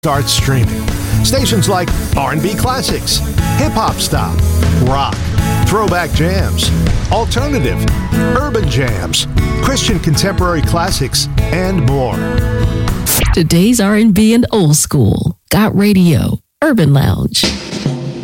start streaming. Stations like R&B Classics, Hip Hop Stop, Rock, Throwback Jams, Alternative, Urban Jams, Christian Contemporary Classics, and more. Today's R&B and old school. Got Radio, Urban Lounge.